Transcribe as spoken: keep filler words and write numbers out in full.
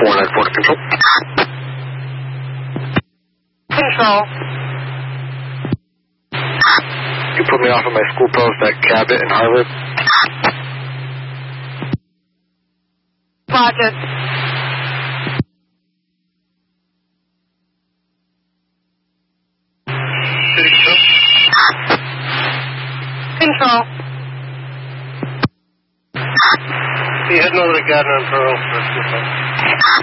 four nine four to control. Control. You put me off of my school post at Cabot in Harvard. Roger. Control. You heading over to Gardner and Pearl for a few